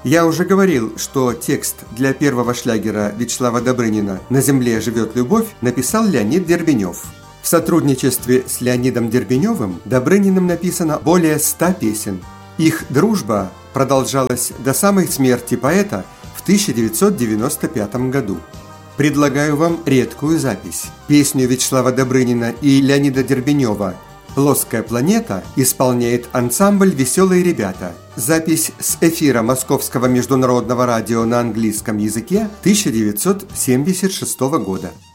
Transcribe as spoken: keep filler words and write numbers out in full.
Я уже говорил, что текст для первого шлягера Вячеслава Добрынина «На земле живет любовь» написал Леонид Дербенев. В сотрудничестве с Леонидом Дербеневым Добрыниным написано более ста песен. Их дружба продолжалась до самой смерти поэта в тысяча девятьсот девяносто пятом году. Предлагаю вам редкую запись. Песню Вячеслава Добрынина и Леонида Дербенева «Плоская планета» исполняет ансамбль «Веселые ребята». Запись с эфира Московского международного радио на английском языке тысяча девятьсот семьдесят шестого года.